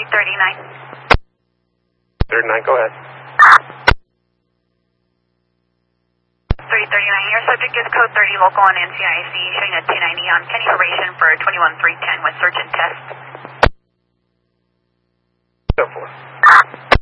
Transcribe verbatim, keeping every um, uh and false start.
three thirty-nine. thirty-nine, go ahead. three thirty-nine, your subject is code thirty, local on N C I C, showing a two ninety on Kenny probation for twenty-one three ten with search and test. So forth.